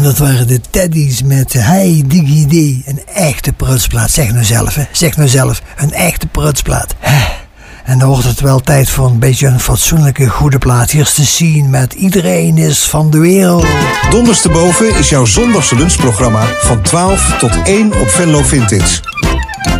dat waren de Teddy's met Hey Diggy D. Een echte prutsplaat. Zeg nou zelf, hè. Zeg nou zelf. Een echte prutsplaat. En dan wordt het wel tijd voor een beetje een fatsoenlijke goede plaat. Hier is de Scene met Iedereen is van de wereld. Dondersteboven is jouw zondagse lunchprogramma van 12 tot 1 op Venlo Vintage.